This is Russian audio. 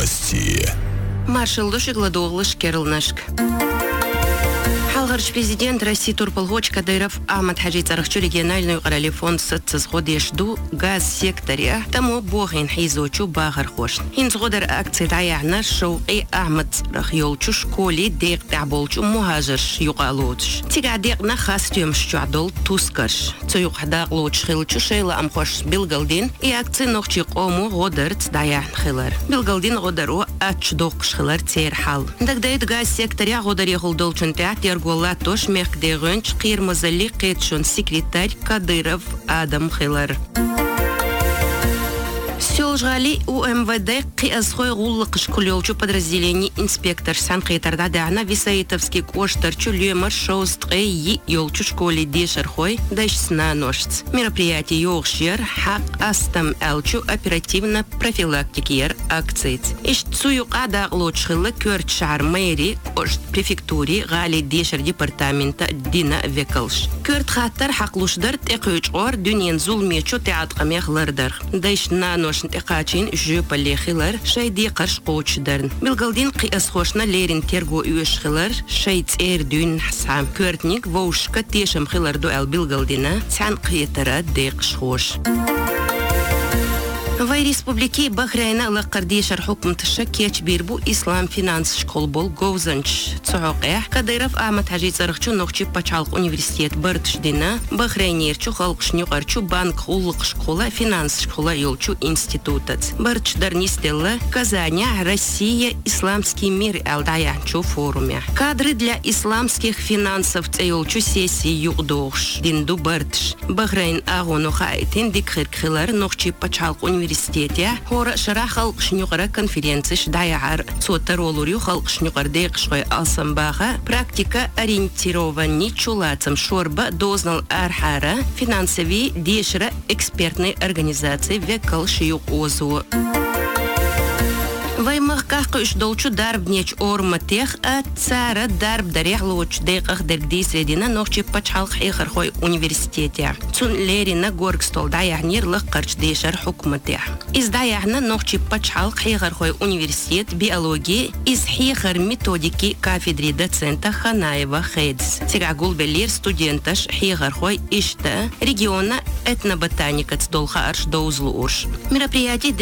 Новости. Маршал Гладоглыш Керлнашк. Халгарч президент России Турпалгоч Кадыров Ахмад Хаджи Царахчу региональную короле фонд сгодешду газ секторе тому богин хизочу багар хош. Инзгодер акции таяна шоуи Ахмад Царах йолчу школе дек таболчу мухажирш югалоч. Тига декна хастюм шчадол тускарш. Цуюхда лоч хилчу шейла амхош Билгалдин и акции нохчи кому годерц даян хилар. Билгалдин годеру ачдок шхилар церхал. Дагдайд газ секторе годер ехулдолчун театер Голатош мехдегönç кырмызыли кетшун секретарь Кадыров Адам Хилар. Сёлжгали УМВД қиасхой гуллык школёлчу подразделений инспектор Санкт-Петербургда дана Висаитовский коштарчу лемар шоустры и ёлчу школе дешерхой дашсна ношц. Мероприятие ёлшер хак астам элчу оперативно профилактикер акцийц. Ишцую ада лочхылы көрт шар мэри ошт префектури гали дешер департамента дина векалш. Көрт хаттар хаклушдар тэкөчор дүнен зулмечу театкамехлардар. Дашна ношн تقاچين جوب اللي خلر شي دي قرش قوش درن بالقلدين قياس خوشنا ليرين تيرغو يوش خلر شي تير دون حسام كورتنيك ووش كتيشم خلر دوال بالقلدينا تسعن قيترا ديقش خوش В республике Бахрейна лақардишар حكم تشكيش بيربو إسلام فينانس شكول بول غوزنش تسعوقه Кадыров Ахмад Хаджи Царахчу нохчи пачалк университет бартшдина Бахрейнерчу халкшню арчу банк уллык школа финанс школа юлчу институтац бартшдар нистелла Казаня Россия исламский мир алдаянчу форуме кадры для исламских финансов цеюлчу сессии юдохш динду бартш Бахрейн агону хайтин дикхиркхилар нохчи пачалк университете هورا شرح خلق شنيقرا конференциш даяр соттаролурю خلق шнюqar дейқшгой алсамбаға практика ориентированный чулацам шорба дознал архара финансови дешра экспертной организации векал шиюк озу Ваймах кахкуш долчу дарб неч орматех а цара дарб дарех лоч дейқах дергди средина нохчи пачалх хихархой университете. Цун лерина горгстол даяхнир лахкарч дейшар хукматех. Из даяхна нохчи пачалх хихархой университет биологии из хихар методики кафедры доцента Ханаева Хейдс. Тирагул белир студенташ хихархой ишта региона этноботаника цдолха арш доузлу урш. Мероприятие